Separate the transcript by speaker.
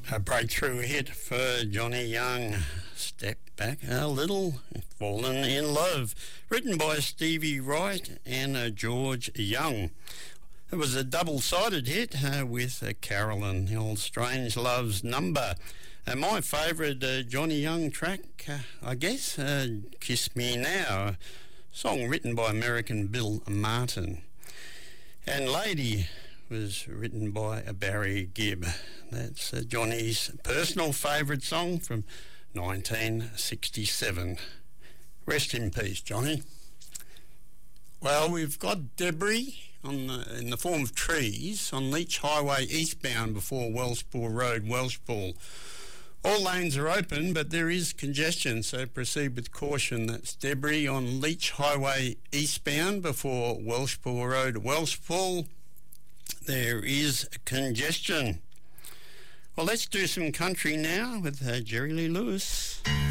Speaker 1: A breakthrough hit for Johnny Young. Step back a little, Fallen in Love, written by Stevie Wright and George Young. It was a double-sided hit with Carolyn, the old Strange Love's Number. And my favourite Johnny Young track, I guess, Kiss Me Now, a song written by American Bill Martin. And Lady was written by Barry Gibb. That's Johnny's personal favourite song from 1967. Rest in peace, Johnny. Well, we've got debris in the form of trees on Leach Highway eastbound before Wellspool Road, Welshpool. All lanes are open, but there is congestion, so proceed with caution. That's debris on Leach Highway eastbound before Welshpool Road, Welshpool. There is congestion. Well, let's do some country now with Jerry Lee Lewis.